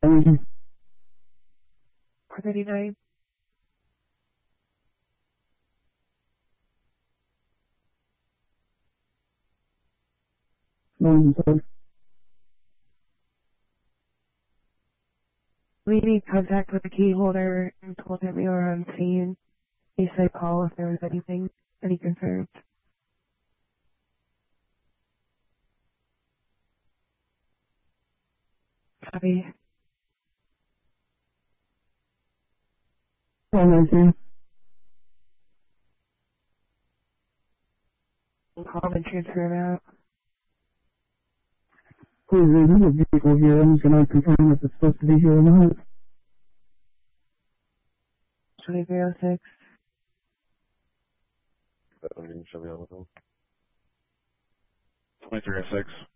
Everything. 439. No one's inside. We need contact with the key holder and told him we were on scene. He said call if there was anything, any concerns. Copy. 119. Call and transfer him out. Please, there's a vehicle here. I'm just going to confirm if it's supposed to be here or not. 2306. Should be on with them. 2306.